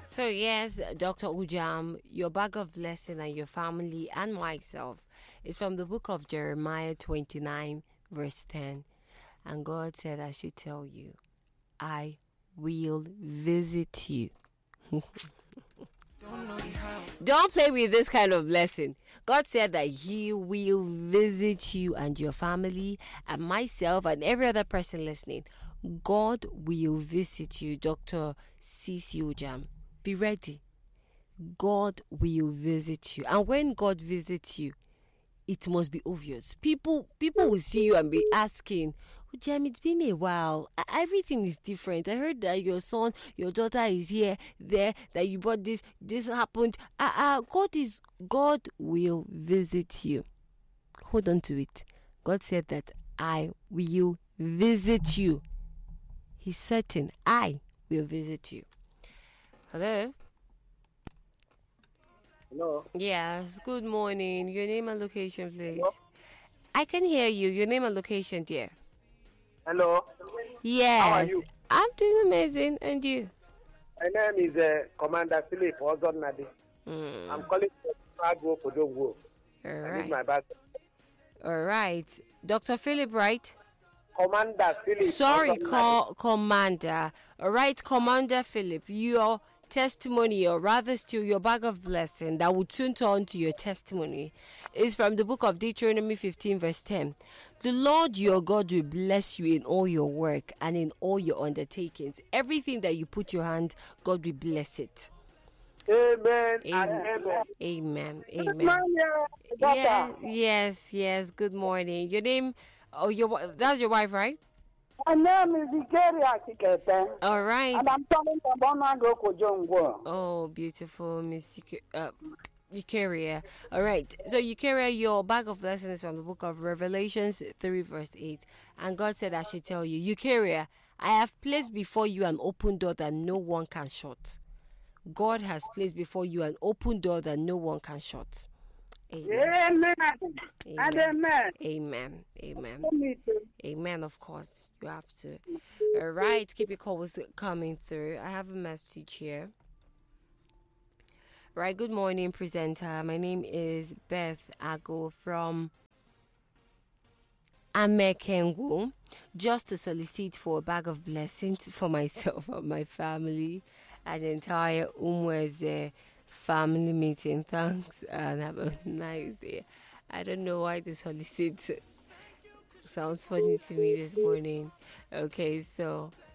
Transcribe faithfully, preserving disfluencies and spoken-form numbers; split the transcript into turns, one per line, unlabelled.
So, yes, Doctor Ujam, your bag of blessing and your family and myself is from the book of Jeremiah twenty-nine, verse ten. And God said, I should tell you, I will visit you. Don't play with this kind of blessing. God said that He will visit you and your family and myself and every other person listening. God will visit you, Doctor C C Ujam. Be ready. God will visit you. And when God visits you, it must be obvious. People people will see you and be asking, Ujam, it's been a while. E- Everything is different. I heard that your son, your daughter is here, there, that you bought this, this happened. Uh, uh, God is, God will visit you. Hold on to it. God said that I will visit you. He's certain I will visit you. Hello?
Hello.
Yes, good morning. Your name and location, please.
Hello.
I can hear you. Your name and location, dear.
Hello.
Yes.
How are you?
I'm doing amazing. And you?
My name is uh, Commander Philip Ozonnadi.
Mm.
I'm calling from Chicago, Podongo.
All
I need
right.
my bag.
All right. Doctor Philip, right?
Commander Philip.
Sorry,
Ozonnadi.
co- Commander. All right, Commander Philip, your testimony, or rather still your bag of blessing that would soon turn to your testimony, is from the book of Deuteronomy fifteen, verse ten. The Lord your God will bless you in all your work and in all your undertakings. Everything that you put your hand, God will bless it.
Amen and
Amen.
amen.
Amen.
Good
Amen.
morning,
Yeah,
doctor.
yes, yes. Good morning. Your name, oh, your wi- that's your wife, right?
My name is Ikeria Kikete,
All right.
and I'm calling from Bonago, Kojongo.
Oh, beautiful, Miss Euc- uh, Eucharia. All right. So, Eucharia, your bag of blessings is from the book of Revelations three, verse eight. And God said, I should tell you, Eucharia, I have placed before you an open door that no one can shut. God has placed before you an open door that no one can shut. Amen.
Amen and
Amen.
amen.
Amen. Amen.
Me too.
Amen. Of course, you have to. All right. Keep your calls coming through. I have a message here. Right. Good morning, presenter. My name is Beth Ago from Amekengu. Just to solicit for a bag of blessings for myself and my family and the entire Umweze family meeting. Thanks and have a nice day. I don't know why the solicit sounds funny to me this morning. Okay, so